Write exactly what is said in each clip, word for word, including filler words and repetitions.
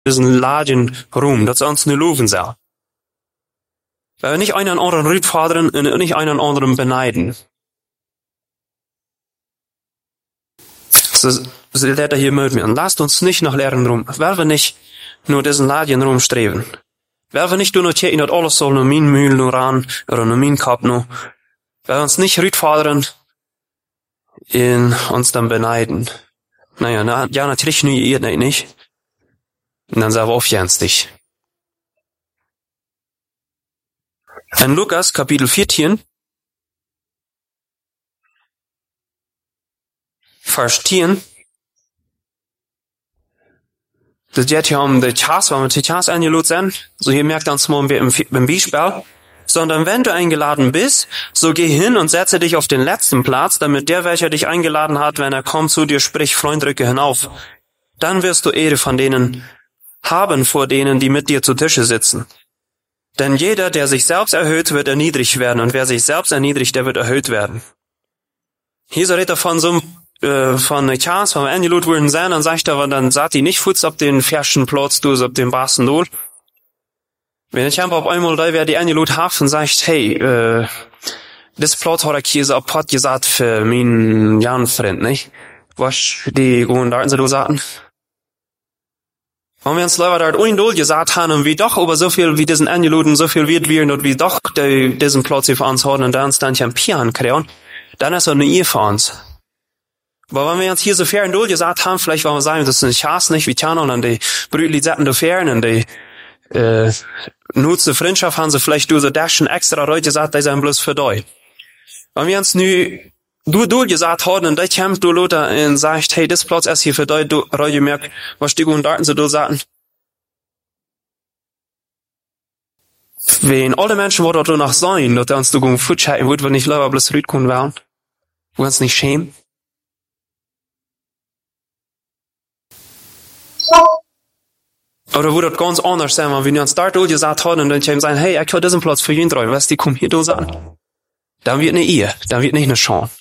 diesen Ladien rum, dat ze ons nu loven zal. Weil wir nicht einen anderen rütfadern und nicht einen anderen beneiden. So, so lernt er hier mit mir. Und lasst uns nicht nach Lehren rum, weil wir nicht nur diesen Ladien rumstreben. Weil wir nicht nur hier in das alles soll, nur mein Mühl nur ran, oder nur mein Kopf nur. Weil wir uns nicht rütfadern, in uns dann beneiden. Naja, na, ja, natürlich nur ihr nicht. Und dann sagen wir aufjänstig. In Lukas, Kapitel vierzehn, Vers zehn, das geht hier um die Chas, wenn wir die Chas eingeladen sind. So hier merkt uns mal beim Beispiel. Sondern wenn du eingeladen bist, so geh hin und setze dich auf den letzten Platz, damit der, welcher dich eingeladen hat, wenn er kommt zu dir, sprich, Freund, rücke hinauf. Dann wirst du Ehre von denen haben, vor denen, die mit dir zu Tische sitzen. Denn jeder, der sich selbst erhöht, wird erniedrigt werden, und wer sich selbst erniedrigt, der wird erhöht werden. Hier so redet er von so einem, äh, von der Chance, wenn wir eingeladen wurden sein, dann sagt er, dann sagt die nicht futz auf den ferschen Platz, du, so auf den Bassen durch. Wenn ich einfach auf einmal da wäre, die eingeladen hat und sagt, hey, äh, das Platz hat ich hier so apart gesagt für meinen Jan Freund, nicht? Was die guten Daten so sagten. Wenn wir uns leider dort undol gesagt haben, und wie doch aber so viel wie diesen eingeladen, so viel wird wir und wie doch die, diesen Platz hier für uns haben und da uns dann ein Pian kriegen, dann ist er eine Ehe für uns. Aber wenn wir uns hier so fair und dol gesagt haben, vielleicht wollen wir sagen, das ist eine Chance nicht, wie Tiana und dann die Brütli satten da fern und die, äh, nutze Freundschaft haben sie vielleicht du so daschen extra Leute gesagt, die sind bloß für dich. Wenn wir uns nu du du gesagt haben und dich kämpft du Lothar und sagst, hey, das Platz ist hier für dich, du Leute merkt, was die guten Daten so du sagen. Wenn alle Menschen, wo dort noch sein, dass uns du guten Futsch halten, würden wir nicht lieber bloß rütkommen werden? Wir uns nicht schämen? Oder würde das ganz anders sein, wenn wir uns dort gesagt haben und dann kämen sagen, hey, ich habe diesen Platz für jeden drei, was die kommen hier da sagen. Dann wird eine Ehe, dann wird nicht eine Chance.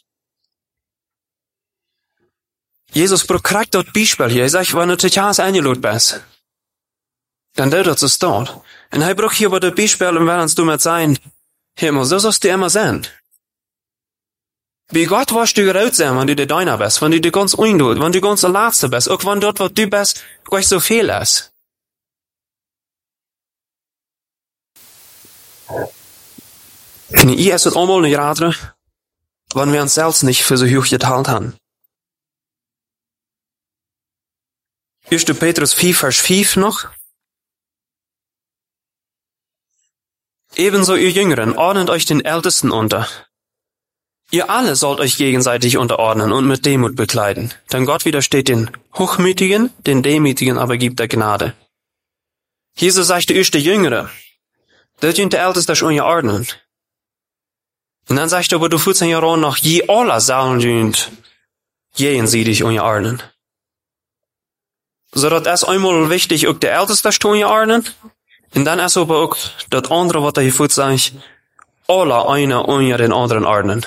Jesus kriegt dort Beispiel hier, er sagt, wenn du total eingeladen bist, dann tut das es dort. Und er braucht hier aber das Beispiel, und wenn uns du mit sein, Himmel, so sollst du immer sein. Wie Gott wirst du geraubt sein, wenn du der Deiner bist, wenn du dir ganz undut, wenn du ganz der Letzte bist, auch wenn dort, was du bist, gleich so viel ist. Und ich ist es einmal nicht raten, wenn wir uns selbst nicht für so hoch geteilt haben. erster Petrus vier, Vers fünf noch. Ebenso ihr Jüngeren, ordnet euch den Ältesten unter. Ihr alle sollt euch gegenseitig unterordnen und mit Demut bekleiden. Denn Gott widersteht den Hochmütigen, den Demütigen aber gibt er Gnade. Jesus sagt der erste Jüngere, das sind der Älteste schon ihr ordnen. Und dann sagt er, aber du vierzehn Jahre noch je aller Sachen sind, jehen sie dich unterordnen. So dass es einmal wichtig, auch der Älteste schon unterordnen. Und dann ist aber auch das andere, was er hier vorhin sagt, alle einer unter den anderen ordnen.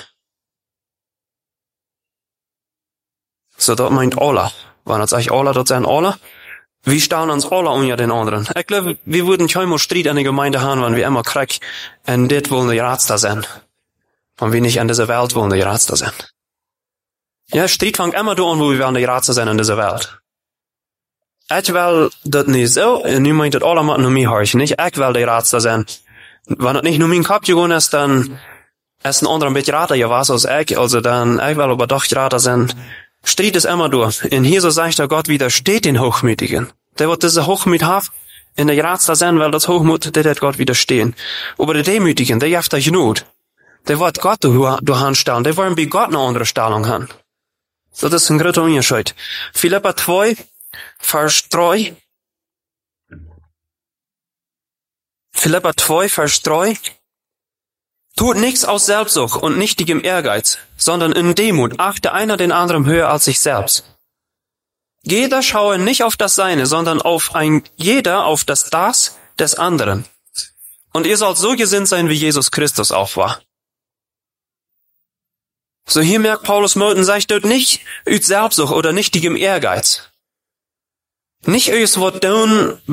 So, das meint alle. Wenn das sagt alle, das sind alle. Wir stehen uns alle unter den anderen. Ich glaube, wir würden kein mehr Streit in der Gemeinde haben, wenn wir immer Krieg und das wollen die Ratster sein. Wenn wir nicht in dieser Welt wollen die Ratster sein. Ja, Streit fängt immer da an, wo wir an die Ratster sein in dieser Welt. Ich will das nicht so, und nu meint das alle mal nur mich horchen, nicht? Ich will die Ratster sein. Wenn das nicht nur mein Kopf gegangen ist, dann ist ein anderer ein bisschen Rater gewesen als ich, also dann, ich will aber doch Rater sein. Streit ist immer durch. In hier so sagt der Gott widersteht den Hochmütigen. Der wird diese Hochmut haben, in der Ratster sein, weil das Hochmut, der wird Gott widerstehen. Aber der Demütigen, der jaft euch Not. Der wird Gott durch anstellen, der wollen bei Gott eine andere Stellung haben. So, das ist ein großer Unterschied. Philipper zwei, Vers drei. Philipper zwei, Vers drei. Tut nichts aus Selbstsucht und nichtigem Ehrgeiz, sondern in Demut achte einer den anderen höher als sich selbst. Jeder schaue nicht auf das Seine, sondern auf ein, jeder auf das Das des anderen. Und ihr sollt so gesinnt sein, wie Jesus Christus auch war. So hier merkt Paulus Merton, sagt dort nicht üt Selbstsucht oder nichtigem Ehrgeiz. Nicht erst wat doen